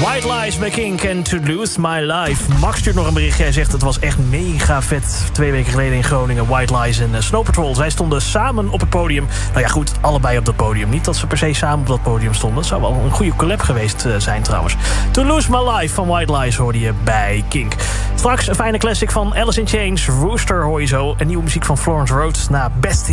White Lies bij Kink en To Lose My Life. Max stuurt nog een berichtje. Hij zegt het was echt mega vet. 2 weken geleden in Groningen. White Lies en Snow Patrol. Zij stonden samen op het podium. Nou ja goed, allebei op dat podium. Niet dat ze per se samen op dat podium stonden. Dat zou wel een goede collab geweest zijn trouwens. To Lose My Life van White Lies hoorde je bij Kink. Straks een fijne classic van Alice in Chains. Rooster hoor je zo. En nieuwe muziek van Florence Rhodes na Best